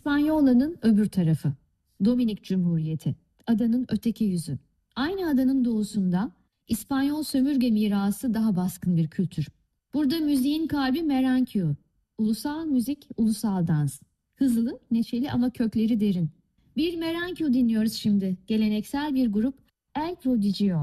Hispaniyola'nın öbür tarafı. Dominik Cumhuriyeti. Adanın öteki yüzü. Aynı adanın doğusunda İspanyol sömürge mirası daha baskın bir kültür. Burada müziğin kalbi merengue. Ulusal müzik, ulusal dans. Hızlı, neşeli ama kökleri derin. Bir merengue dinliyoruz şimdi. Geleneksel bir grup El Prodigio.